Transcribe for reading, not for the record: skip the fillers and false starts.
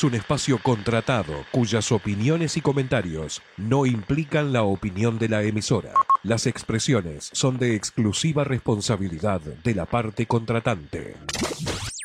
un espacio contratado cuyas opiniones y comentarios no implican la opinión de la emisora. Las expresiones son de exclusiva responsabilidad de la parte contratante.